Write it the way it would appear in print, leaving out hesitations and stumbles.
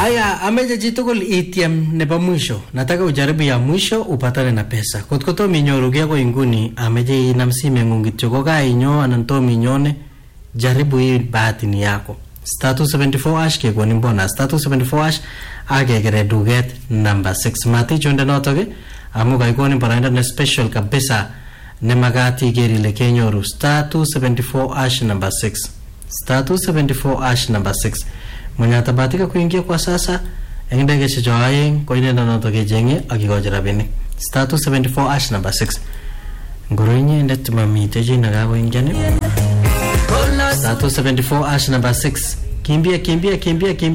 Aya, ameja chitukul ATM nebo mwisho. Nataka ujaribu ya mwisho upatane na pesa. Kotkoto minyorugia kwa inguni, ameja inam simengung kityo koka inyo ananto minyone, jaribu hii bahati ni yako. Status 74 hash kekoni mbona. Status 74 hash agegere duget number 6. Mati chonde notoke, amuka ikoni mparaenda na special kabisa ne magati geri le kenyoru. Status 74 hash number 6. Status 74 hash number 6. Mwenye atabatika kuingia kwa sasa engdege chichoaye kwa ine nanotoke jenge akikoja rabini. Status 74 hash number 6. Nguruinye ndetu mamite jina gago ingiane. Status 74 hash number 6. Kimbia